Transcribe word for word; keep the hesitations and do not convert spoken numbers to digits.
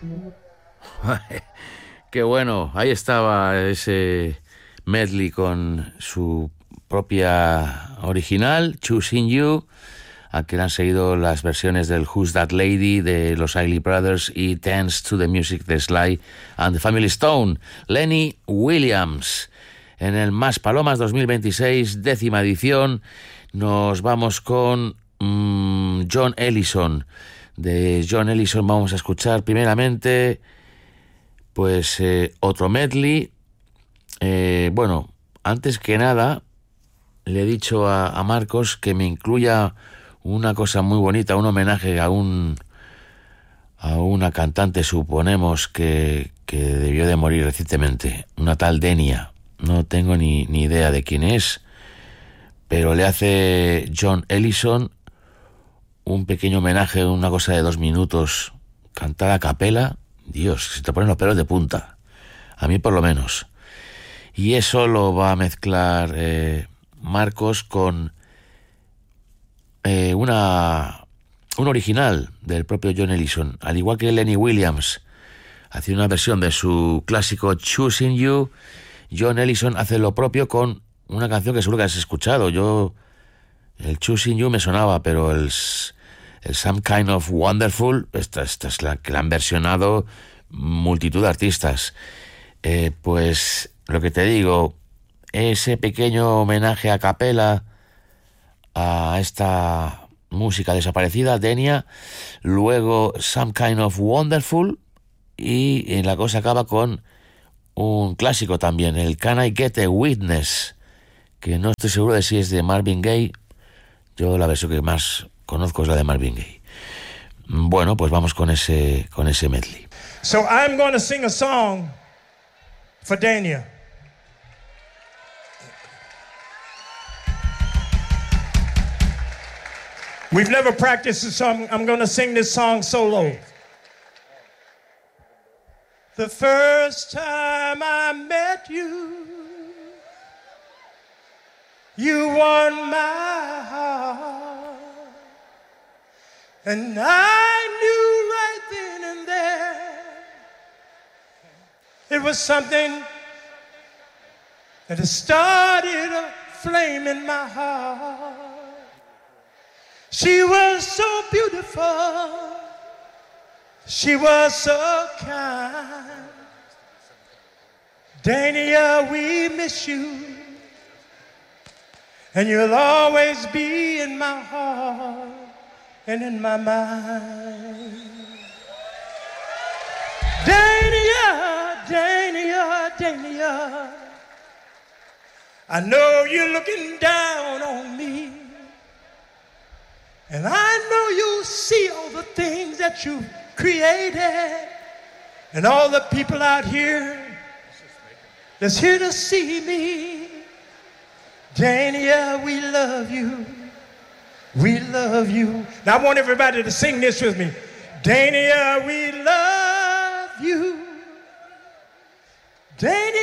Qué bueno, ahí estaba ese medley con su propia original, Choosing You, a que le han seguido las versiones del Who's That Lady de los Isley Brothers y Dance to the Music de Sly and the Family Stone. Lenny Williams. En el Más Palomas dos mil veintiséis, décima edición, nos vamos con mmm, John Ellison. De John Ellison vamos a escuchar primeramente pues eh, otro medley. Eh, bueno, antes que nada le he dicho a, a Marcos que me incluya una cosa muy bonita, un homenaje a un a una cantante, suponemos que, que debió de morir recientemente, una tal Denia. No tengo ni, ni idea de quién es, pero le hace John Ellison un pequeño homenaje, una cosa de dos minutos, cantada a capela. Dios, se te ponen los pelos de punta, a mí por lo menos. Y eso lo va a mezclar eh, Marcos con eh, una un original del propio John Ellison, al igual que Lenny Williams hace una versión de su clásico Choosing You. John Ellison hace lo propio con una canción que seguro que has escuchado. Yo el Choosing You me sonaba, pero el el Some Kind of Wonderful, esta, esta es la que la han versionado multitud de artistas. Eh, pues lo que te digo, ese pequeño homenaje a capela a esta música desaparecida, Denia, luego Some Kind of Wonderful, y la cosa acaba con un clásico también, el Can I Get a Witness, que no estoy seguro de si es de Marvin Gaye. Yo la versión que más conozco es la de Marvin Gaye. Bueno, pues vamos con ese con ese medley. So I'm going to sing a song for Dania. We've never practiced it, so I'm, I'm going to sing this song solo. The first time I met you, you won my heart, and I knew right then and there it was something that had started a flame in my heart. She was so beautiful, she was so kind. Dania, we miss you, and you'll always be in my heart and in my mind. Dania, Dania, Dania, I know you're looking down on me, and I know you see all the things that you've created, and all the people out here that's here to see me. Dania, we love you. We love you. Now I want everybody to sing this with me. Dania, we love you. Dania.